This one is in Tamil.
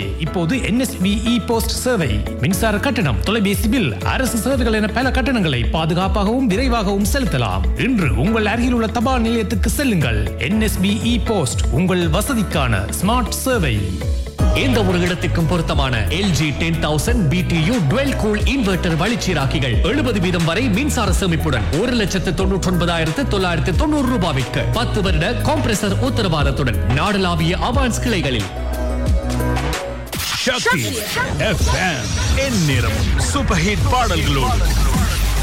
இப்போது NSB e-போஸ்ட் சேவை. மின்சார கட்டணம், தொலைபேசி பில், அரசு சேவைகள் என பல கட்டணங்களை பாதுகாப்பாகவும் விரைவாகவும் செலுத்தலாம். இன்று உங்கள் அருகில் உள்ள தபால் நிலையத்துக்கு செல்லுங்கள். NSB e-போஸ்ட் உங்கள் வசதிக்கான ஸ்மார்ட் சேவை. எந்த ஒரு இடத்திற்கும் பொருத்தமான LG 10,000 BTU dual cool inverter வளிச்சீராக்கிகள் 70% வரை மின்சார சேமிப்புடன் 1,99,990 ரூபாய்க்கு 10 வருட காம்ப்ரசர் உத்தரவாதத்துடன் நாடளாவிய அவான்ஸ் கிளைகளில். சக்தி FM எந்நேரமும் சூப்பர் ஹிட் பாடல்களோடு